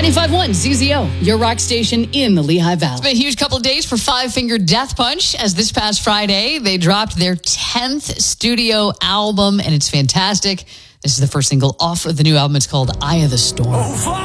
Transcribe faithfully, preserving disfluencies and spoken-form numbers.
ninety-five point one Z Z O, your rock station in the Lehigh Valley. It's been a huge couple of days for Five Finger Death Punch, as this past Friday, they dropped their tenth studio album, and it's fantastic. This is the first single off of the new album. It's called Eye of the Storm.